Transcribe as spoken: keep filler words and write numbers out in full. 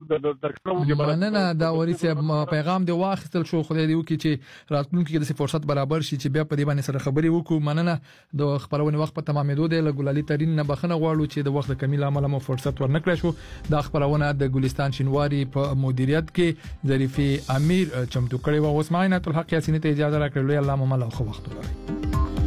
درکړو مننه دا وري صاحب پیغام دی واخیستل شو خدای دې وکړي چې راتلونکي کې د فرصت برابر شي چې بیا په دې باندې سره خبرې وکړو مننه د خبرونه وخت په تمامېدو دی لګولالي ترين نه بخنه غواړو چې د وخت د کمی لامل مو فرصت ورنکړ شو دا خبرونه د ګلستان شینواری په مدیریت کې ظریفي امیر چمتو کړي و اوس ماینه الحق یاسین ته اجازه راکړلې الله مو مل خو وخت ولري